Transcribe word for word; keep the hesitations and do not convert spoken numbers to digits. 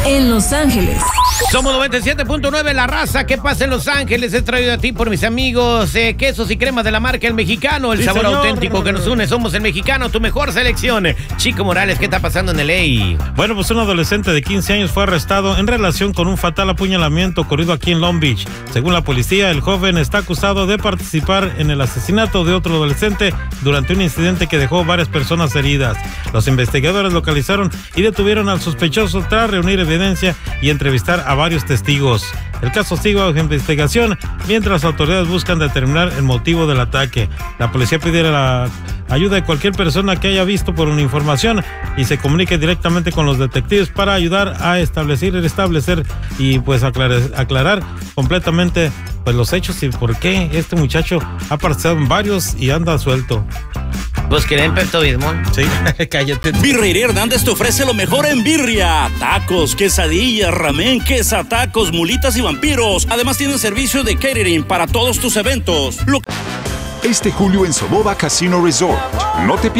en Los Ángeles. Somos noventa y siete punto nueve La Raza. ¿Qué pasa en Los Ángeles? Es traído a ti por mis amigos eh, quesos y cremas de la marca El Mexicano. El sí, sabor señor. auténtico que nos une. Somos El Mexicano, tu mejor selección. Chico Morales, ¿qué está pasando en L A? Bueno, pues un adolescente de quince años fue arrestado en relación con un fatal apuñalamiento ocurrido aquí en Long Beach. Según la policía, el joven está acusado de participar en el asesinato de otro adolescente durante un incidente que dejó varias personas heridas. Los investigadores localizaron y detuvieron al sospechoso tras reunir evidencia y entrevistar a varios testigos. El caso sigue bajo investigación mientras autoridades buscan determinar el motivo del ataque. La policía pide la ayuda de cualquier persona que haya visto por una información y se comunique directamente con los detectives para ayudar a establecer, establecer y pues aclarar, aclarar completamente pues los hechos y por qué este muchacho ha participado en varios y anda suelto. Pues que en Pepto Bismol. Sí, cállate. Birrería Hernández te ofrece lo mejor en birria. Tacos, quesadillas, ramen, quesatacos, mulitas y vampiros. Además tienen servicio de catering para todos tus eventos. Lo... Este julio en Soboba Casino Resort. No te